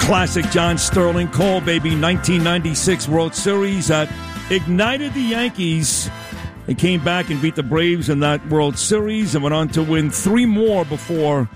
Classic John Sterling, Call Baby, 1996 World Series that ignited the Yankees. They came back and beat the Braves in that World Series and went on to win 3 more before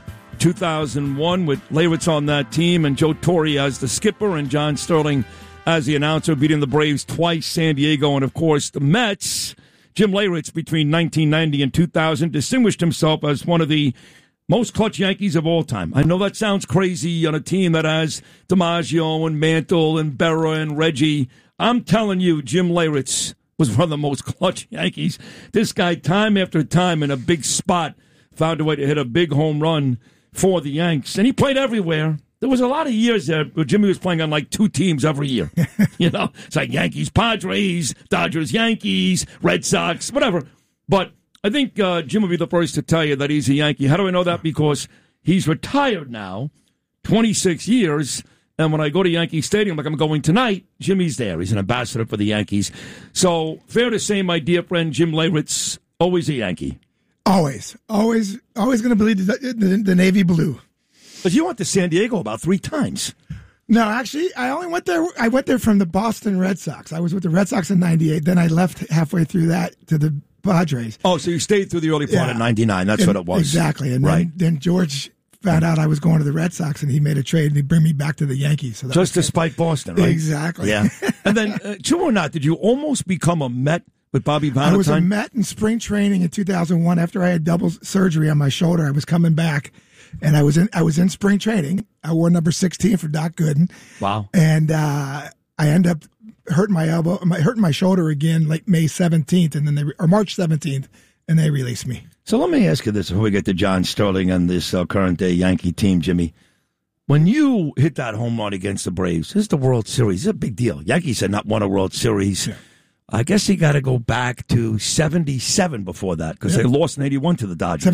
2001 with Leyritz on that team and Joe Torre as the skipper and John Sterling as the announcer, beating the Braves twice, San Diego, and, of course, the Mets. Jim Leyritz, between 1990 and 2000, distinguished himself as one of the most clutch Yankees of all time. I know that sounds crazy on a team that has DiMaggio and Mantle and Berra and Reggie. I'm telling you, Jim Leyritz was one of the most clutch Yankees. This guy, time after time, in a big spot, found a way to hit a big home run for the Yanks. And he played everywhere. There was a lot of years there where Jimmy was playing on like 2 teams every year. You know, it's like Yankees, Padres, Dodgers, Yankees, Red Sox, whatever. But I think Jim will be the first to tell you that he's a Yankee. How do I know that? Because he's retired now, 26 years, and when I go to Yankee Stadium, like I'm going tonight, Jimmy's there. He's an ambassador for the Yankees. So fair to say, my dear friend Jim Leyritz, always a Yankee. Always going to believe the navy blue. But you went to San Diego about 3 times. No, actually, I only went there. I went there from the Boston Red Sox. I was with the Red Sox in '98. Then I left halfway through that to the Padres. Oh, so you stayed through the early part of '99. That's what it was. Exactly. And then George found out I was going to the Red Sox, and he made a trade, and he bring me back to the Yankees. So just to spite Boston, right? Exactly. Yeah. And then, true or not, did you almost become a Met with Bobby Valentine? I was a Met in spring training in 2001. After I had double surgery on my shoulder, I was coming back, and I was in spring training. I wore number 16 for Doc Gooden. Wow. And I ended up hurting my shoulder again, like May 17th, and then or March 17th, and they released me. So let me ask you this before we get to John Sterling and this current day Yankee team, Jimmy. When you hit that home run against the Braves, this is the World Series. It's a big deal. Yankees had not won a World Series. Yeah. I guess you got to go back to 77 before that because they lost in 81 to the Dodgers.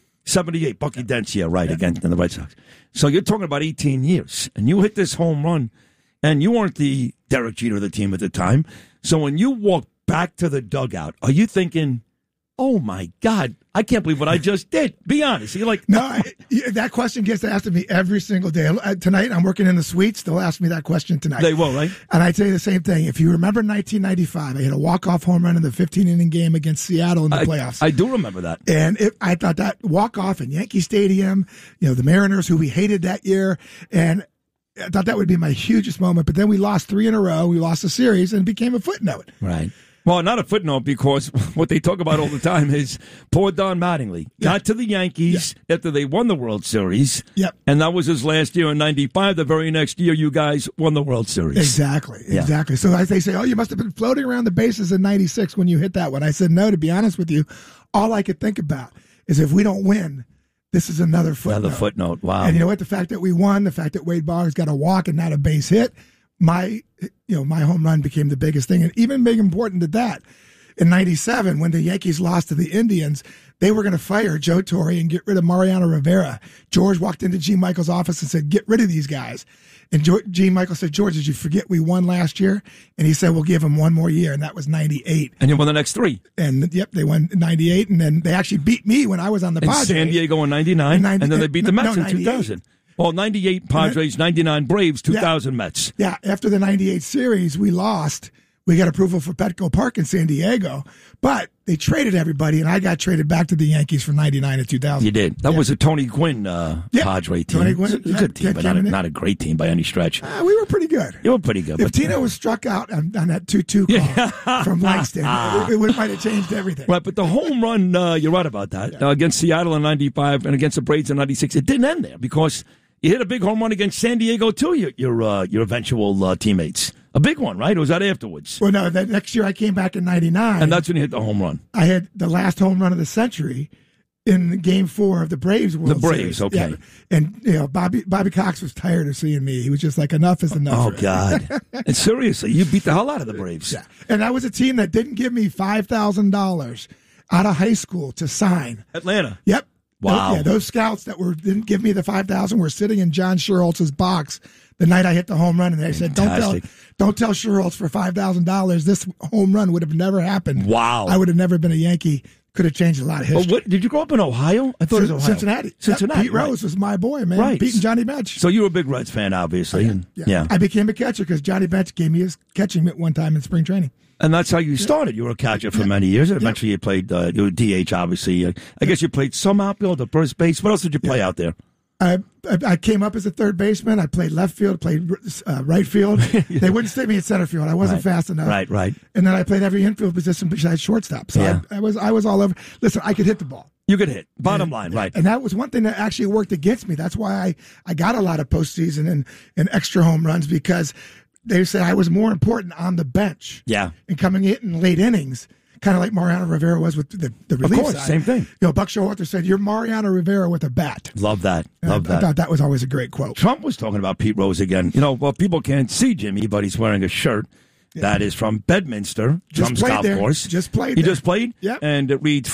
78, Bucky Dent, right, against the Red Sox. So you're talking about 18 years, and you hit this home run, and you weren't the Derek Jeter of the team at the time. So when you walk back to the dugout, are you thinking, oh, my God, I can't believe what I just did? Be honest. You're like, no, that question gets asked of me every single day. Tonight, I'm working in the suites. They'll ask me that question tonight. They will, right? And I tell you the same thing. If you remember 1995, I hit a walk-off home run in the 15-inning game against Seattle in the playoffs. I do remember that. And I thought that walk-off in Yankee Stadium, the Mariners, who we hated that year, and I thought that would be my hugest moment. But then we lost 3 in a row. We lost the series, and it became a footnote. Right. Well, not a footnote, because what they talk about all the time is poor Don Mattingly got to the Yankees after they won the World Series. Yep. And that was his last year in 95. The very next year, you guys won the World Series. Exactly. So as they say, oh, you must have been floating around the bases in 96 when you hit that one. I said, no, to be honest with you, all I could think about is if we don't win, this is another footnote. Another footnote, wow. And you know what? The fact that we won, the fact that Wade Boggs got a walk and not a base hit, my home run became the biggest thing. And even big important to that, in 97, when the Yankees lost to the Indians, they were going to fire Joe Torre and get rid of Mariano Rivera. George walked into Gene Michael's office and said, get rid of these guys. And Gene Michael said, George, did you forget we won last year? And he said, we'll give him one more year. And that was 98. And you won the next 3. And, they won 98. And then they actually beat me when I was on the Padres. San Diego in 99. And then they beat the Mets in 2000. Well, 98 Padres, 99 Braves, 2000 Mets. Yeah, after the 98 series, we lost. We got approval for Petco Park in San Diego, but they traded everybody, and I got traded back to the Yankees from 99 to 2000. You did. That was a Tony Gwynn Padre team. Tony Gwynn. It was a good team, but not a great team by any stretch. We were pretty good. You were pretty good. If Tino was struck out on that 2-2 call from Langston, it might have changed everything. Right, but the home run, you're right about that, against Seattle in 95 and against the Braves in 96, it didn't end there because you hit a big home run against San Diego, too, your eventual teammates. A big one, right? Or was that afterwards? Well, no, that next year I came back in 99. And that's when you hit the home run. I had the last home run of the century in Game 4 of the Braves World Series. The Braves, okay. Yeah. And Bobby Cox was tired of seeing me. He was just like, enough is enough. Oh, God. And seriously, you beat the hell out of the Braves. Yeah. And that was a team that didn't give me $5,000 out of high school to sign. Atlanta. Yep. Wow. Those scouts that didn't give me the $5,000 were sitting in John Schuerholz's box the night I hit the home run, and they said, "Don't tell Schuerholz for $5,000 this home run would have never happened. Wow, I would have never been a Yankee could have changed a lot of history. But did you grow up in Ohio? I thought it was Ohio. Cincinnati. Cincinnati. Pete Rose was my boy, man. Right. Beating Johnny Bench. So you were a big Reds fan, obviously. Yeah. I became a catcher because Johnny Bench gave me his catching mitt one time in spring training. And that's how you started. You were a catcher for many years. And eventually you played you were DH, obviously. I guess you played some outfield or first base. What else did you play out there? I came up as a third baseman. I played left field, played right field. They wouldn't stick me at center field. I wasn't fast enough. Right. And then I played every infield position besides shortstop. So I was all over. Listen, I could hit the ball. You could hit. Bottom line, right. And that was one thing that actually worked against me. That's why I got a lot of postseason and extra home runs, because they said I was more important on the bench. Yeah. And coming in late innings, kind of like Mariano Rivera was with the relief Of course, side. same thing. Buck Showalter said, "You're Mariano Rivera with a bat." Love that. I thought that was always a great quote. Trump was talking about Pete Rose again. Well, people can't see Jimmy, but he's wearing a shirt that is from Bedminster, Trump's golf course. Just played He there. just played? Yep. And it reads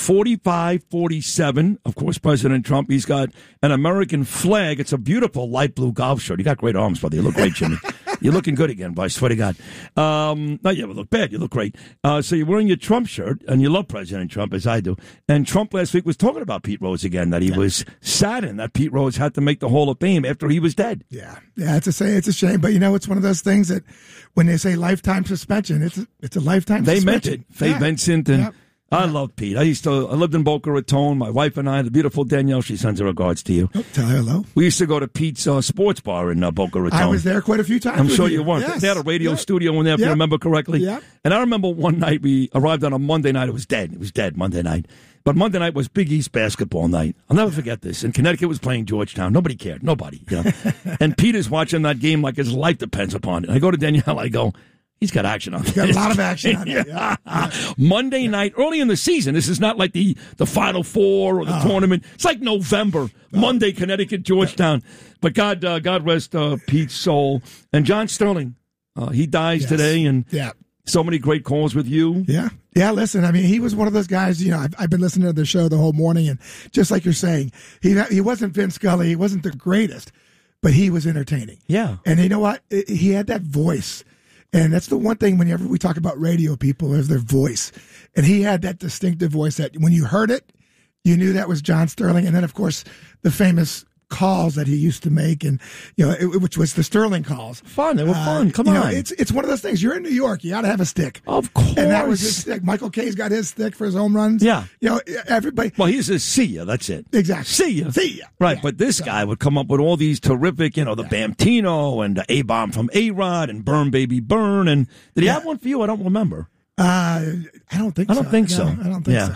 45-47. Of course, President Trump, he's got an American flag. It's a beautiful light blue golf shirt. You got great arms, brother. You look great, Jimmy. You're looking good again, boy. I swear to God. Not you look bad. You look great. So you're wearing your Trump shirt, and you love President Trump, as I do. And Trump last week was talking about Pete Rose again, that he was saddened that Pete Rose had to make the Hall of Fame after he was dead. Yeah, it's a shame. But, it's one of those things that when they say lifetime suspension, it's a lifetime They suspension. meant it. Faye Vincent and... I love Pete. I lived in Boca Raton. My wife and I, the beautiful Danielle, she sends her regards to you. Oh, tell her hello. We used to go to Pete's sports bar in Boca Raton. I was there quite a few times. I'm sure you were. Yes. They had a radio studio in there, if you remember correctly. Yep. And I remember one night we arrived on a Monday night. It was dead. It was dead Monday night. But Monday night was Big East basketball night. I'll never forget this. And Connecticut was playing Georgetown. Nobody cared. Nobody. And Pete is watching that game like his life depends upon it. I go to Danielle. I go, he's got action on it. Got a lot of action on it. Yeah. Monday night, early in the season. This is not like the Final Four or the tournament. It's like November. Monday, Connecticut, Georgetown. But God rest Pete's soul. And John Sterling, he dies today. And so many great calls with you. Yeah. Yeah, listen, I mean, he was one of those guys, I've been listening to the show the whole morning, and just like you're saying, he wasn't Vince Scully. He wasn't the greatest, but he was entertaining. Yeah. And you know what? He had that voice. And that's the one thing whenever we talk about radio people is their voice. And he had that distinctive voice that when you heard it, you knew that was John Sterling. And then, of course, the famous calls that he used to make, and which was the Sterling calls. Fun. They were fun. Come on. It's one of those things. You're in New York. You got to have a stick. Of course. And that was his stick. Michael Kay's got his stick for his home runs. Yeah. Everybody. Well, he says, see ya. That's it. Exactly. See ya. See ya. Right. Yeah. But this guy would come up with all these terrific, the Bamtino and the A-bomb from A-Rod and Burn Baby Burn. And did he have one for you? I don't remember. I don't think so. I don't think so. I don't think so.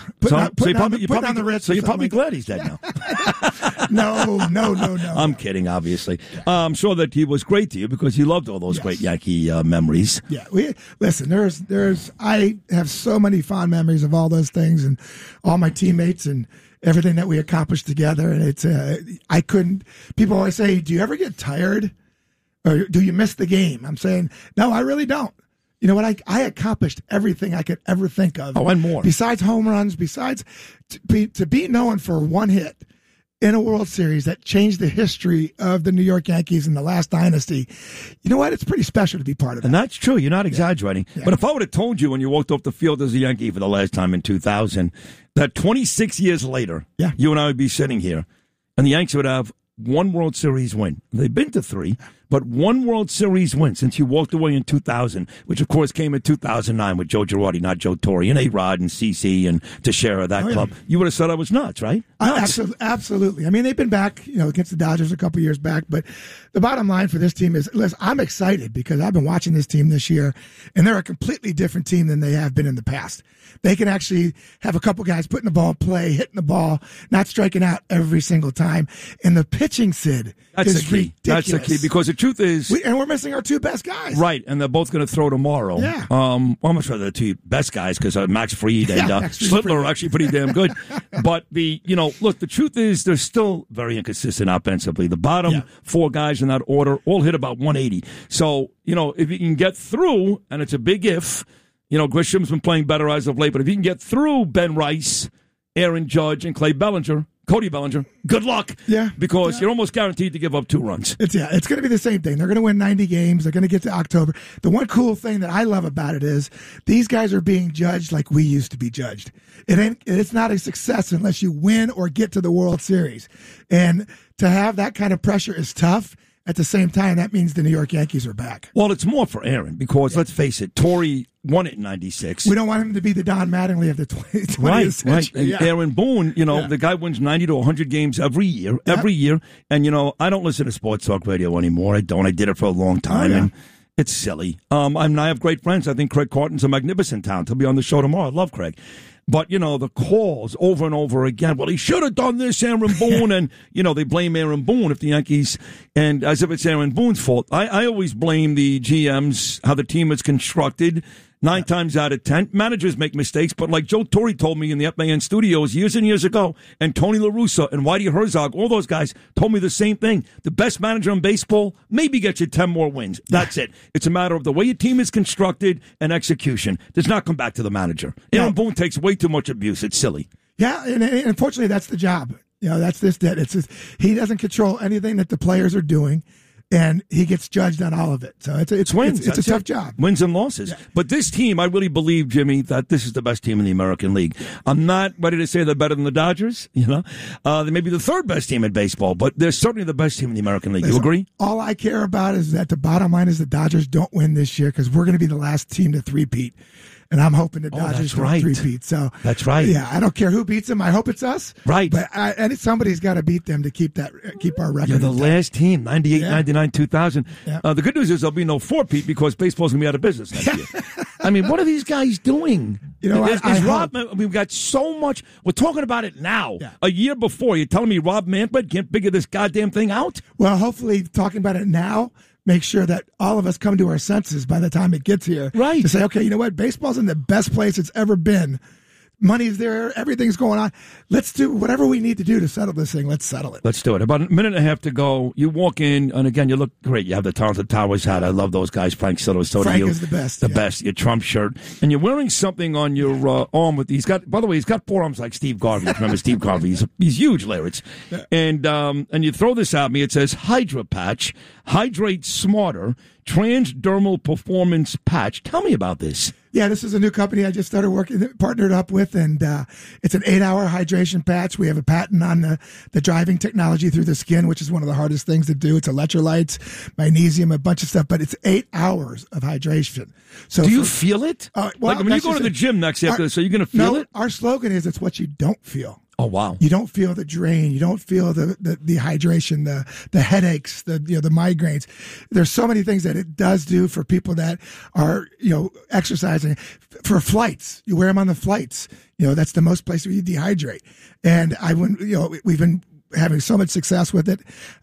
So you're probably glad he's dead now. No. I'm kidding, obviously. I'm sure that he was great to you because you loved all those great Yankee memories. Yeah. Listen, I have so many fond memories of all those things and all my teammates and everything that we accomplished together. And people always say, do you ever get tired or do you miss the game? I'm saying, no, I really don't. You know what? I accomplished everything I could ever think of. Oh, and more. Besides home runs, besides to be known for one hit in a World Series that changed the history of the New York Yankees in the last dynasty. You know what? It's pretty special to be part of that. And that's true. You're not exaggerating. Yeah. But if I would have told you when you walked off the field as a Yankee for the last time in 2000, that 26 years later, you and I would be sitting here, and the Yankees would have one World Series win. They've been to 3, but one World Series win since you walked away in 2000, which of course came in 2009 with Joe Girardi, not Joe Torre, and A-Rod and CC and Teixeira, that club. You would have said I was nuts, right? Absolutely. I mean, they've been back, against the Dodgers a couple years back, but the bottom line for this team is, listen, I'm excited because I've been watching this team this year, and they're a completely different team than they have been in the past. They can actually have a couple guys putting the ball in play, hitting the ball, not striking out every single time. And the pitching, Sid, is ridiculous. That's the key, because the truth is... we're missing our 2 best guys. Right, and they're both going to throw tomorrow. Yeah. I'm not sure they're the 2 best guys, because Max Fried and Slittler are actually pretty damn good. But look, the truth is they're still very inconsistent offensively. The bottom 4 guys in that order all hit about 180. So, if you can get through, and it's a big if... Grisham's been playing better as of late, but if you can get through Ben Rice, Aaron Judge, and Clay Bellinger, Cody Bellinger, good luck. Yeah. Because you're almost guaranteed to give up 2 runs. It's going to be the same thing. They're going to win 90 games. They're going to get to October. The one cool thing that I love about it is these guys are being judged like we used to be judged. It's not a success unless you win or get to the World Series. And to have that kind of pressure is tough. At the same time, that means the New York Yankees are back. Well, it's more for Aaron because, let's face it, Torrey won it in 96. We don't want him to be the Don Mattingly of the 20th century. Right. Aaron Boone, the guy wins 90 to 100 games every year. And, I don't listen to sports talk radio anymore. I don't. I did it for a long time. And it's silly. I have great friends. I think Craig Carton's a magnificent talent. He'll be on the show tomorrow. I love Craig. But, the calls over and over again, well, he should have done this, Aaron Boone. And, they blame Aaron Boone if the Yankees, and as if it's Aaron Boone's fault. I always blame the GMs, how the team is constructed. 9 times out of 10, managers make mistakes, but like Joe Torre told me in the FAN studios years and years ago, and Tony La Russa and Whitey Herzog, all those guys told me the same thing. The best manager in baseball maybe gets you 10 more wins. That's it. It's a matter of the way your team is constructed and execution. Does not come back to the manager. Aaron Boone takes way too much abuse. It's silly. Yeah, and unfortunately, that's the job. That's that. He doesn't control anything that the players are doing. And he gets judged on all of it. So it's wins. It's a tough job. Wins and losses. Yeah. But this team, I really believe, Jimmy, that this is the best team in the American League. I'm not ready to say they're better than the Dodgers. They may be the 3rd best team in baseball, but they're certainly the best team in the American League. You agree? All I care about is that the bottom line is the Dodgers don't win this year because we're going to be the last team to three-peat. And I'm hoping the Dodgers don't three-peat. So that's right. Yeah, I don't care who beats them. I hope it's us. Right. But somebody's got to beat them to keep our record. You're the last team, 98, 99, 2000. Yeah. The good news is there'll be no 4-peat because baseball's going to be out of business next year. I mean, what are these guys doing? We've got so much. We're talking about it now. Yeah. A year before, you're telling me Rob Manfred can't figure this goddamn thing out? Well, hopefully talking about it now make sure that all of us come to our senses by the time it gets here. Right. To say, okay, you know what? Baseball's in the best place it's ever been. Money's there. Everything's going on. Let's do whatever we need to do to settle this thing. Let's settle it. Let's do it. About a minute and a half to go. You walk in, and again, you look great. You have the Talented Towers hat. I love those guys. Frank Silva. Frank is the best. The best. Your Trump shirt. And you're wearing something on your arm with these. By the way, he's got forearms like Steve Garvey. Remember Steve Garvey? He's huge, Larry. And you throw this at me. It says Hydra Patch. Hydrate Smarter. Transdermal Performance Patch. Tell me about this. Yeah, this is a new company I just started partnered up with, and it's an 8-hour hydration patch. We have a patent on the driving technology through the skin, which is one of the hardest things to do. It's electrolytes, magnesium, a bunch of stuff, but it's 8 hours of hydration. So do you feel it? Well, when you go to the gym next after this, are you going to feel it? Our slogan is it's what you don't feel. Oh, wow. You don't feel the drain. You don't feel the dehydration, the headaches, the migraines. There's so many things that it does do for people that are, exercising. For flights, you wear them on the flights. That's the most place where you dehydrate. And we've been having so much success with it.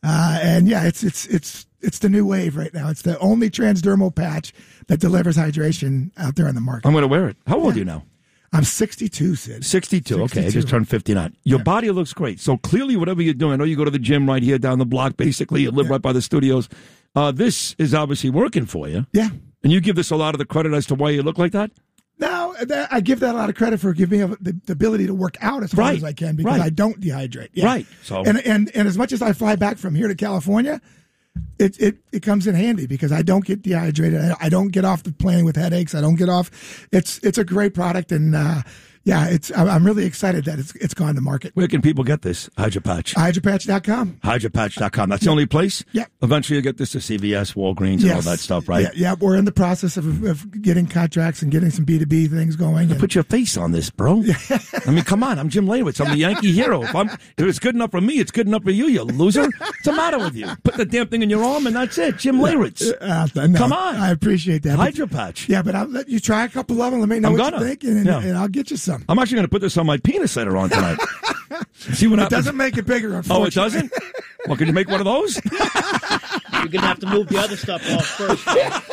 It's the new wave right now. It's the only transdermal patch that delivers hydration out there on the market. I'm going to wear it. How old are you now? I'm 62, Sid. 62. Okay, I just turned 59. Your body looks great. So clearly, whatever you're doing, I know you go to the gym right here down the block, basically. You live right by the studios. This is obviously working for you. Yeah. And you give this a lot of the credit as to why you look like that? No, I give that a lot of credit for giving me the ability to work out as hard as I can because I don't dehydrate. Yeah. Right. So. And as much as I fly back from here to California, it comes in handy because I don't get dehydrated. I don't get off the plane with headaches. I don't get off. It's a great product, and I'm really excited that it's gone to market. Where can people get this Hydra Patch? HydraPatch.com. HydraPatch.com. That's the only place? Yeah. Eventually you'll get this to CVS, Walgreens, and all that stuff, right? Yeah, we're in the process of getting contracts and getting some B2B things going. Put your face on this, bro. I mean, come on. I'm Jim Leyritz. I'm the Yankee hero. If it's good enough for me, it's good enough for you, you loser. What's the matter with you? Put the damn thing in your arm, and that's it. Jim Leyritz. No, come on. I appreciate that. Hydra Patch. Yeah, but I'll let you try a couple of them. Let me know what you think, and I'll get you some. I'm actually going to put this on my penis later on tonight. See what happens. It doesn't make it bigger, unfortunately. Oh, it doesn't? Well, can you make one of those? You're going to have to move the other stuff off first.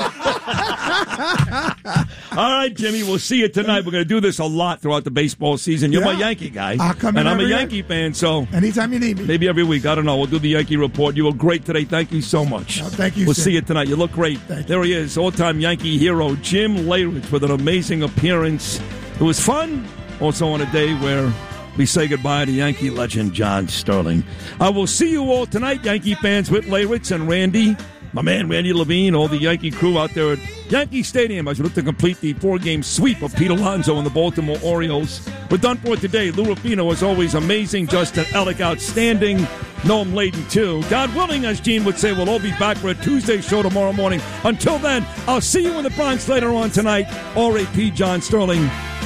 All right, Jimmy, we'll see you tonight. We're going to do this a lot throughout the baseball season. You're my Yankee guy. I'll come in and I'm a every Yankee fan, so... Anytime you need me. Maybe every week. I don't know. We'll do the Yankee Report. You were great today. Thank you so much. Thank you, We'll see you tonight. You look great. There he is, all-time Yankee hero, Jim Leyritz, with an amazing appearance. It was fun. Also on a day where we say goodbye to Yankee legend John Sterling. I will see you all tonight, Yankee fans, with Leyritz and Randy. My man, Randy Levine, all the Yankee crew out there at Yankee Stadium as we look to complete the 4-game sweep of Pete Alonso and the Baltimore Orioles. We're done for today. Lou Rufino, as always, amazing. Justin Ellick, outstanding. Noam Layden, too. God willing, as Gene would say, we'll all be back for a Tuesday show tomorrow morning. Until then, I'll see you in the Bronx later on tonight. R.A.P. John Sterling.